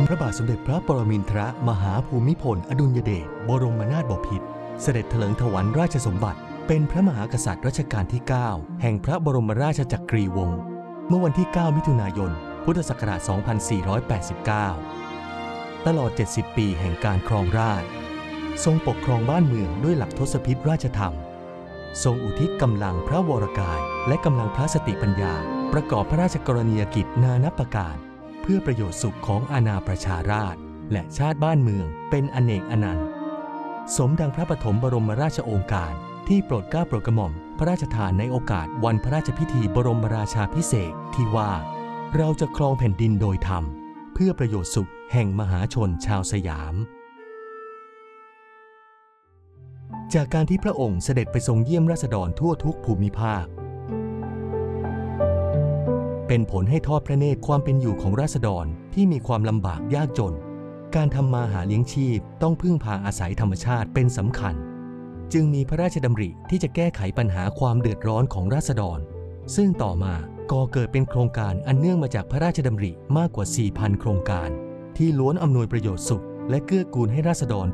พระบาทสมเด็จพระปรมินทรมหาภูมิพลอดุลยเดชบรมนาถบพิตรเสด็จเถลิงถวัลย์ราชสมบัติเป็นพระมหากษัตริย์รัชกาลที่ 9 แห่งพระบรมราชจักรีวงศ์เมื่อวันที่ 9 มิถุนายน พุทธศักราช 2489 ตลอด 70 ปีแห่งการครองราชย์ทรงปกครองบ้านเมืองด้วยหลักทศพิธราชธรรมทรงอุทิศกำลังพระวรกายและกำลังพระสติปัญญาประกอบพระราชกรณียกิจนานับประการเพื่อประโยชน์สุขของอาณาประชาราษฎร์และชาติบ้านเมืองเป็นอเนกอนันต์สมดังพระปฐมบรมราชโองการที่โปรดเกล้าโปรดกระหม่อมพระราชทานในโอกาสวันพระราชพิธีบรมราชาภิเษกที่ว่าเราจะครองแผ่นดินโดยธรรมเพื่อประโยชน์สุขแห่งมหาชนชาวสยามจากการที่พระองค์เสด็จไปทรงเยี่ยมราษฎรทั่วทุกภูมิภาคเป็นผลให้ทอดพระเนตรความเป็นอยู่ของราษฎรที่มีความลำบากยากจนการทำมาหาเลี้ยงชีพต้องพึ่งพาอาศัยธรรมชาติเป็นสำคัญจึงมีพระราชดำริที่จะแก้ไขปัญหาความเดือดร้อนของราษฎรซึ่งต่อมาก่อเกิดเป็นโครงการอันเนื่องมาจากพระราชดำริมากกว่า 4,000 โครงการที่ล้วนอำนวยประโยชน์สุขและเกื้อกูลให้ราษฎร